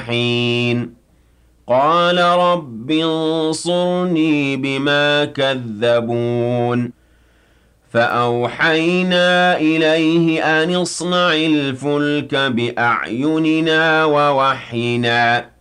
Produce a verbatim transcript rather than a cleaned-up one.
حِينٍ قَالَ رَبِّ انصُرْنِي بِمَا كَذَّبُونِ فَأَوْحَيْنَا إِلَيْهِ أَنِ اصْنَعِ الْفُلْكَ بِأَعْيُنِنَا وَوَحْيِنَا